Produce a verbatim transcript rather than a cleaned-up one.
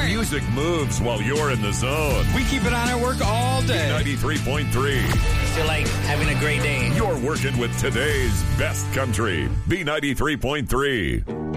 Music moves while you're in the zone. We keep it on at work all day. ninety-three point three. Feel like having a great day. You're working with today's best country. B ninety-three point three.